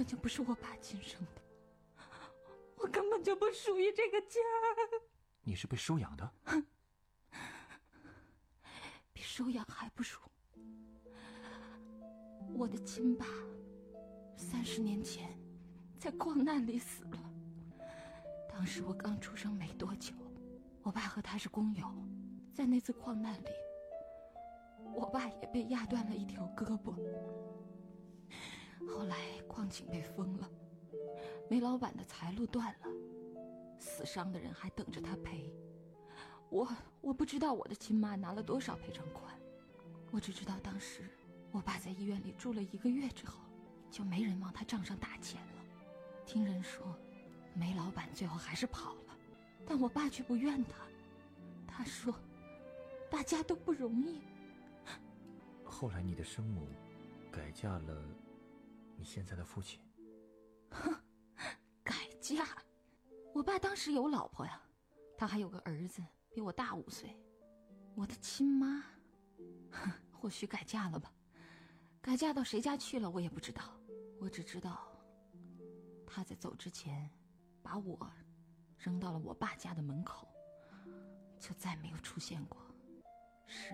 本就不是我爸亲生的，我根本就不属于这个家。 你是被收养的？ 比收养还不如。我的亲爸30年前在矿难里死了，当时我刚出生没多久，我爸和他是工友，在那次矿难里，我爸也被压断了一条胳膊。后来矿井被封了，煤老板的财路断了，死伤的人还等着他赔。我不知道我的亲妈拿了多少赔偿款，我只知道当时我爸在医院里住了1个月之后，就没人往他账上打钱了。听人说煤老板最后还是跑了，但我爸却不怨他，他说大家都不容易。 后来你的生母改嫁了你现在的父亲？ 改嫁？我爸当时有老婆呀，他还有个儿子比我大5岁。我的亲妈或许改嫁了吧，改嫁到谁家去了我也不知道，我只知道他在走之前把我扔到了我爸家的门口，就再没有出现过。是，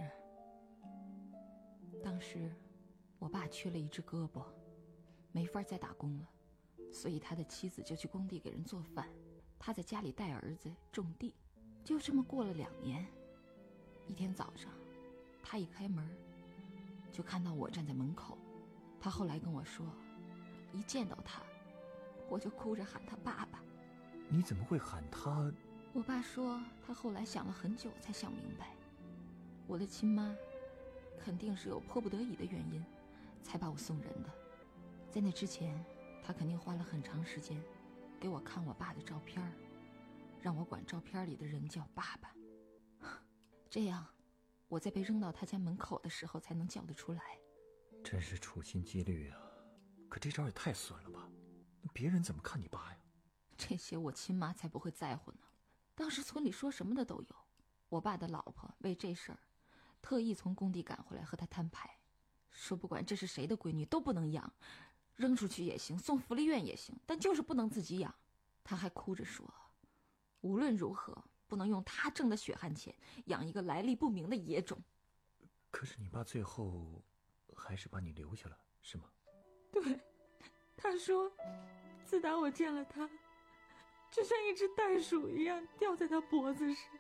当时我爸缺了一只胳膊，没法再打工了，所以他的妻子就去工地给人做饭，他在家里带儿子种地。就这么过了2年，一天早上他一开门就看到我站在门口。他后来跟我说，一见到他我就哭着喊他爸爸。 你怎么会喊他？ 我爸说他后来想了很久才想明白，我的亲妈肯定是有迫不得已的原因才把我送人的。在那之前他肯定花了很长时间给我看我爸的照片，让我管照片里的人叫爸爸，这样我在被扔到他家门口的时候才能叫得出来。 真是处心积虑啊，可这招也太损了吧，别人怎么看你爸呀？ 这些我亲妈才不会在乎呢，当时村里说什么的都有。我爸的老婆为这事儿特意从工地赶回来和他摊牌，说不管这是谁的闺女都不能养，扔出去也行，送福利院也行，但就是不能自己养。他还哭着说，无论如何不能用他挣的血汗钱养一个来历不明的野种。 可是你爸最后还是把你留下了，是吗？ 对，他说自打我见了他，就像一只袋鼠一样吊在他脖子上。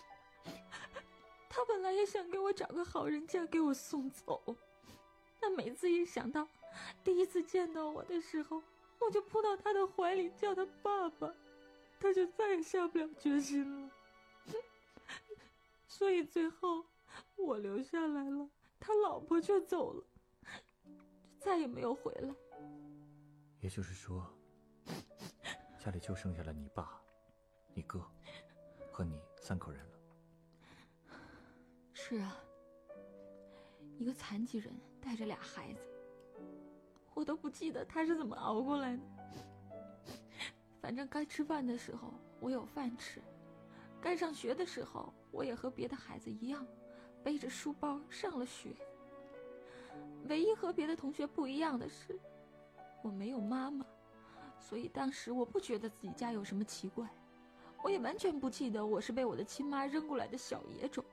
他本来也想给我找个好人家给我送走，但每次一想到第一次见到我的时候，我就扑到他的怀里叫他爸爸，他就再也下不了决心了。所以最后我留下来了，他老婆却走了，就再也没有回来。 也就是说，家里就剩下了你爸、你哥和你3口人了。 是啊，一个残疾人带着2孩子，我都不记得他是怎么熬过来的。反正该吃饭的时候我有饭吃，该上学的时候我也和别的孩子一样背着书包上了学。唯一和别的同学不一样的是，我没有妈妈，所以当时我不觉得自己家有什么奇怪，我也完全不记得我是被我的亲妈扔过来的小野种。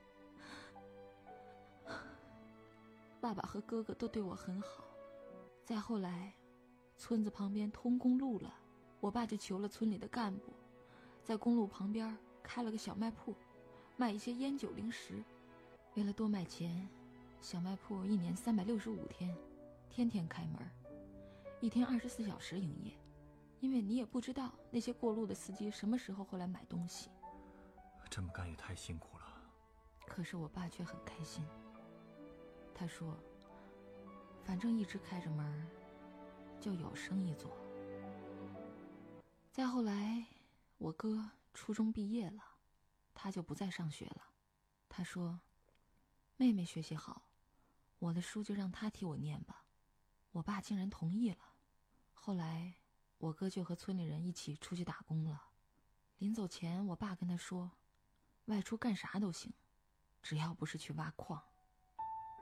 爸爸和哥哥都对我很好，再后来村子旁边通公路了，我爸就求了村里的干部，在公路旁边开了个小卖铺，卖一些烟酒零食。为了多卖钱，小卖铺1年365天天天开门，一天24小时营业，因为你也不知道那些过路的司机什么时候会来买东西。 这么干也太辛苦了。 可是我爸却很开心，他说反正一直开着门就有生意做。再后来我哥初中毕业了，他就不再上学了。他说妹妹学习好，我的书就让她替我念吧。我爸竟然同意了。后来我哥就和村里人一起出去打工了。临走前我爸跟他说，外出干啥都行，只要不是去挖矿。